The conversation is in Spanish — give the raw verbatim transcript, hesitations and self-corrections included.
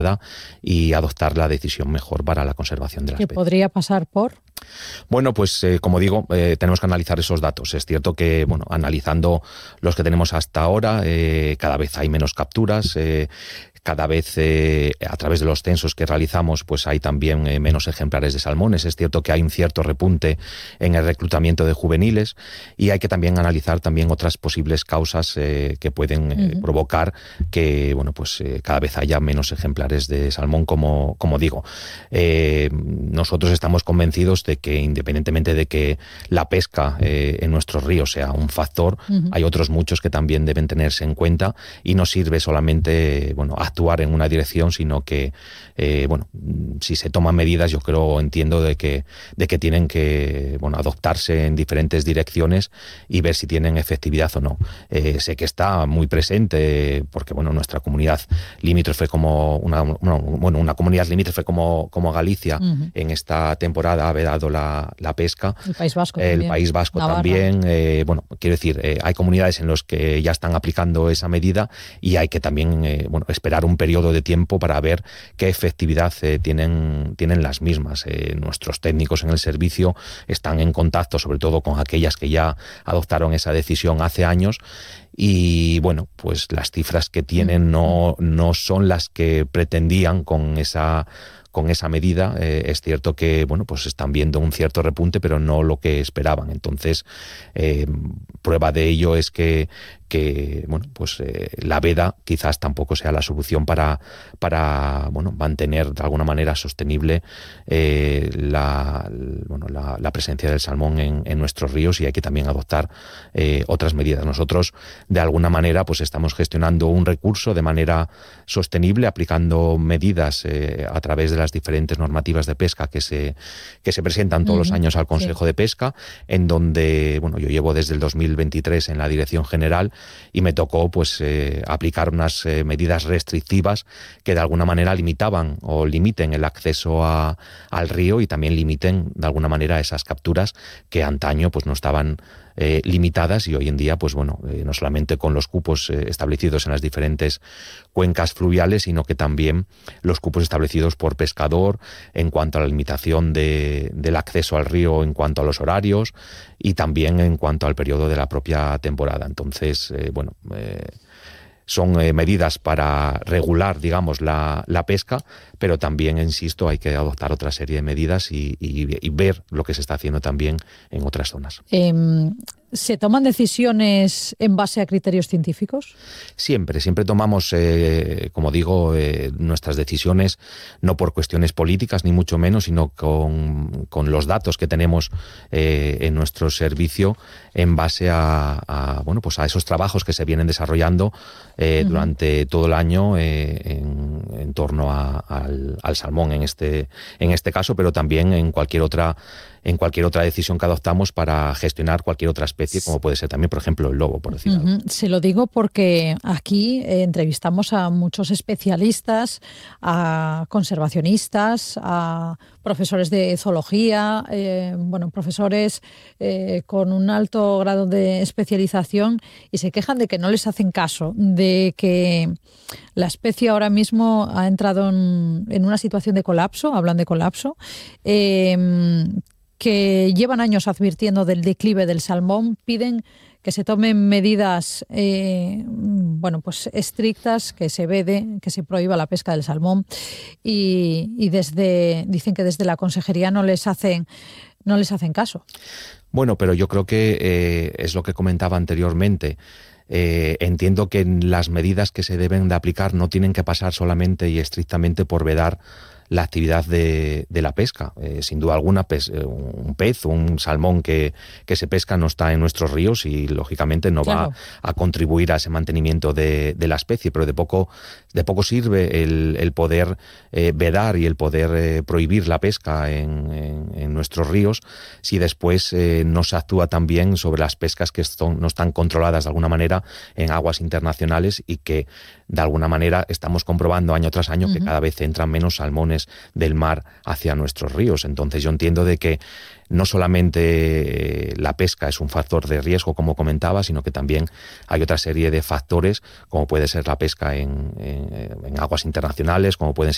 y adoptar la decisión mejor para la conservación de la ¿Qué especie. podría pasar por? Bueno, pues eh, como digo, eh, tenemos que analizar esos datos. Es cierto que, bueno, analizando los que tenemos hasta ahora, eh, cada vez hay menos capturas, eh, cada vez eh, a través de los censos que realizamos pues hay también eh, menos ejemplares de salmones. Es cierto que hay un cierto repunte en el reclutamiento de juveniles y hay que también analizar también otras posibles causas eh, que pueden eh, uh-huh. provocar que bueno pues eh, cada vez haya menos ejemplares de salmón, como, como digo. Eh, nosotros estamos convencidos de que independientemente de que la pesca eh, en nuestros ríos sea un factor, uh-huh. hay otros muchos que también deben tenerse en cuenta y no sirve solamente bueno actuar en una dirección, sino que eh, bueno, si se toman medidas, yo creo, entiendo de que, de que tienen que bueno, adoptarse en diferentes direcciones y ver si tienen efectividad o no. Eh, sé que está muy presente, porque bueno, nuestra comunidad limítrofe como una, una, bueno, una comunidad limítrofe como, como Galicia, uh-huh. en esta temporada ha vedado la, la pesca. El País Vasco El también. País Vasco Navarra. también. Eh, bueno, quiero decir, eh, hay comunidades en las que ya están aplicando esa medida y hay que también eh, bueno, esperar un periodo de tiempo para ver qué efectividad eh, tienen, tienen las mismas. Eh, nuestros técnicos en el servicio están en contacto sobre todo con aquellas que ya adoptaron esa decisión hace años y bueno, pues las cifras que tienen no, no son las que pretendían con esa con esa medida. Eh, es cierto que bueno, pues están viendo un cierto repunte, pero no lo que esperaban. Entonces, eh, prueba de ello es que que bueno, pues eh, la veda quizás tampoco sea la solución para, para bueno, mantener de alguna manera sostenible eh, la, bueno, la, la presencia del salmón en, en nuestros ríos, y hay que también adoptar eh, otras medidas. Nosotros de alguna manera pues estamos gestionando un recurso de manera sostenible, aplicando medidas eh, a través de las diferentes normativas de pesca que se, que se presentan todos uh-huh. los años al Consejo sí. de Pesca, en donde bueno, yo llevo desde el dos mil veintitrés en la dirección general y me tocó pues eh, aplicar unas eh, medidas restrictivas que de alguna manera limitaban o limiten el acceso a, al río y también limiten de alguna manera esas capturas que antaño pues no estaban Eh, limitadas, y hoy en día pues bueno, eh, no solamente con los cupos eh, establecidos en las diferentes cuencas fluviales, sino que también los cupos establecidos por pescador en cuanto a la limitación de, del acceso al río en cuanto a los horarios y también en cuanto al periodo de la propia temporada. Entonces eh, bueno eh, son eh, medidas para regular, digamos, la, la pesca, pero también, insisto, hay que adoptar otra serie de medidas y, y, y ver lo que se está haciendo también en otras zonas. Eh, ¿Se toman decisiones en base a criterios científicos? Siempre, siempre tomamos, eh, como digo, eh, nuestras decisiones no por cuestiones políticas, ni mucho menos, sino con, con los datos que tenemos eh, en nuestro servicio en base a, a, bueno, pues a esos trabajos que se vienen desarrollando eh, uh-huh. durante todo el año eh, en, en torno a, al, al salmón en este, en este caso, pero también en cualquier otra en cualquier otra decisión que adoptamos para gestionar cualquier otra especie, como puede ser también, por ejemplo, el lobo, por decir algo. Uh-huh. Se lo digo porque aquí eh, entrevistamos a muchos especialistas, a conservacionistas, a profesores de zoología, eh, bueno, profesores eh, con un alto grado de especialización, y se quejan de que no les hacen caso, de que la especie ahora mismo ha entrado en, en una situación de colapso, hablan de colapso, eh, que llevan años advirtiendo del declive del salmón, piden que se tomen medidas eh, bueno, pues estrictas, que se vede, que se prohíba la pesca del salmón, y, y desde dicen que desde la consejería no les hacen no les hacen caso. Bueno, pero yo creo que eh, es lo que comentaba anteriormente. Eh, entiendo que las medidas que se deben de aplicar no tienen que pasar solamente y estrictamente por vedar la actividad de, de la pesca. Eh, sin duda alguna, pez, un pez o un salmón que, que se pesca no está en nuestros ríos y, lógicamente, no claro. va a contribuir a ese mantenimiento de, de la especie, pero de poco, de poco sirve el, el poder eh, vedar y el poder eh, prohibir la pesca en, en, en nuestros ríos si después eh, no se actúa también sobre las pescas que son, no están controladas de alguna manera en aguas internacionales y que de alguna manera estamos comprobando año tras año uh-huh. que cada vez entran menos salmones del mar hacia nuestros ríos. Entonces yo entiendo de que no solamente la pesca es un factor de riesgo, como comentaba, sino que también hay otra serie de factores, como puede ser la pesca en, en, en aguas internacionales, como pueden ser